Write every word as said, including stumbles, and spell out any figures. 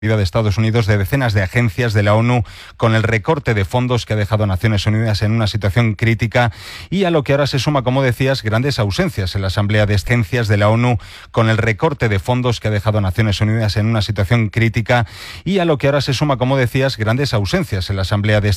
de Estados Unidos de decenas de agencias de la ONU con el recorte de fondos que ha dejado a Naciones Unidas en una situación crítica y a lo que ahora se suma, como decías, grandes ausencias en la Asamblea de Agencias de la ONU con el recorte de fondos que ha dejado a Naciones Unidas en una situación crítica y a lo que ahora se suma, como decías, grandes ausencias en la Asamblea de